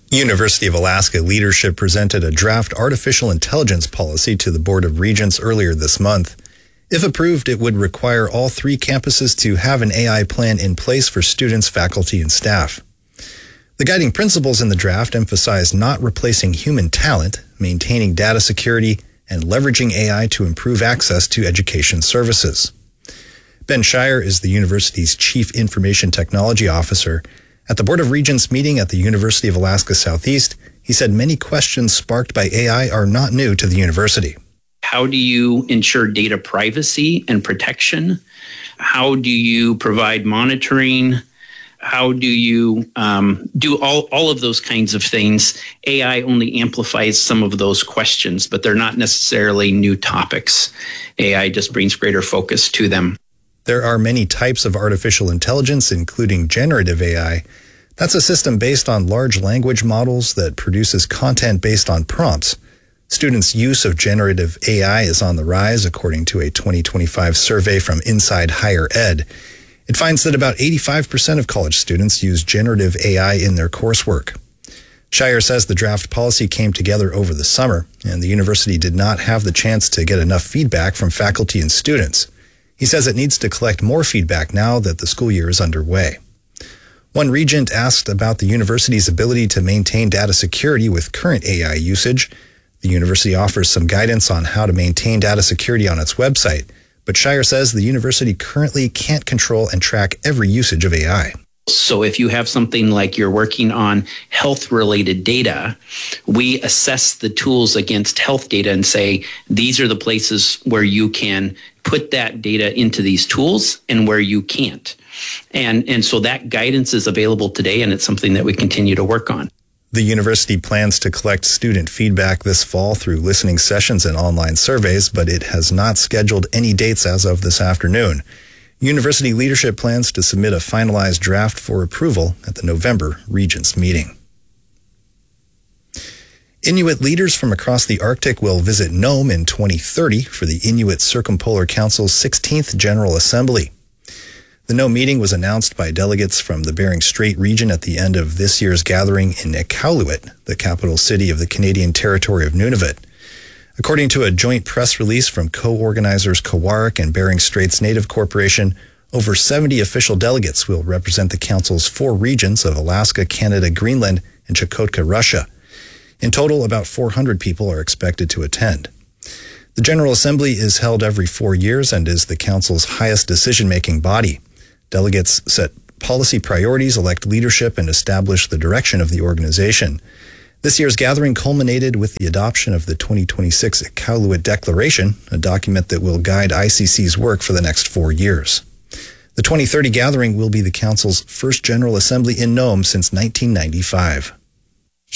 University of Alaska leadership presented a draft artificial intelligence policy to the Board of Regents earlier this month. If approved, it would require all 3 campuses to have an AI plan in place for students, faculty, and staff. The guiding principles in the draft emphasize not replacing human talent, maintaining data security, and leveraging AI to improve access to education services. Ben Shire is the university's Chief Information Technology Officer. At the Board of Regents meeting at the University of Alaska Southeast, he said many questions sparked by AI are not new to the university. How do you ensure data privacy and protection? How do you provide monitoring? How do you do all of those kinds of things? AI only amplifies some of those questions, but they're not necessarily new topics. AI just brings greater focus to them. There are many types of artificial intelligence, including generative AI. That's a system based on large language models that produces content based on prompts. Students' use of generative AI is on the rise, according to a 2025 survey from Inside Higher Ed. It finds that about 85% of college students use generative AI in their coursework. Shire says the draft policy came together over the summer, and the university did not have the chance to get enough feedback from faculty and students. He says it needs to collect more feedback now that the school year is underway. One regent asked about the university's ability to maintain data security with current AI usage. The university offers some guidance on how to maintain data security on its website, but Shire says the university currently can't control and track every usage of AI. So if you have something like you're working on health-related data, we assess the tools against health data and say, these are the places where you can put that data into these tools and where you can't. And so that guidance is available today, and it's something that we continue to work on. The university plans to collect student feedback this fall through listening sessions and online surveys, but it has not scheduled any dates as of this afternoon. University leadership plans to submit a finalized draft for approval at the November Regents meeting. Inuit leaders from across the Arctic will visit Nome in 2030 for the Inuit Circumpolar Council's 16th General Assembly. The Nome meeting was announced by delegates from the Bering Strait region at the end of this year's gathering in Iqaluit, the capital city of the Canadian territory of Nunavut. According to a joint press release from co-organizers Kawarrick and Bering Straits Native Corporation, over 70 official delegates will represent the Council's 4 regions of Alaska, Canada, Greenland, and Chukotka, Russia. In total, about 400 people are expected to attend. The General Assembly is held every 4 years and is the Council's highest decision-making body. Delegates set policy priorities, elect leadership, and establish the direction of the organization. This year's gathering culminated with the adoption of the 2026 Iqaluit Declaration, a document that will guide ICC's work for the next 4 years. The 2030 gathering will be the Council's first General Assembly in Nome since 1995.